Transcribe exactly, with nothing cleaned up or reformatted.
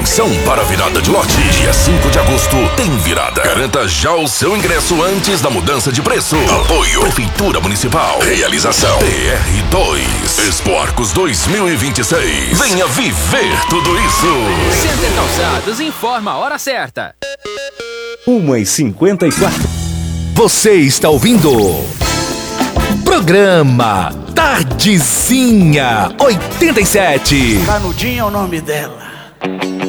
Atenção para a virada de lote. Dia cinco de agosto tem virada. Garanta já o seu ingresso antes da mudança de preço. Apoio Prefeitura Municipal. Realização P R dois. Expo Arcos dois mil e vinte e seis. Venha viver tudo isso. Center Calçados informa a hora certa. uma e cinquenta e quatro. Você está ouvindo Programa Tardezinha oitenta e sete. Canudinha é o nome dela.